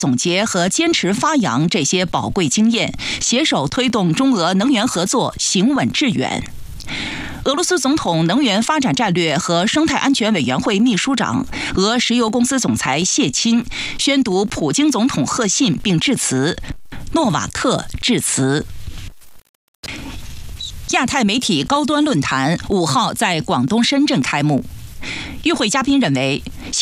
总结和坚持发扬这些宝贵经验，携手推动中俄能源合作行稳致远。俄罗斯总统能源发展战略和生态安全委员会秘书长、俄石油公司总裁谢钦宣读普京总统贺信并致辞，诺瓦克致辞。亚太媒体高端论坛5号在广东深圳开幕。与会嘉宾认为，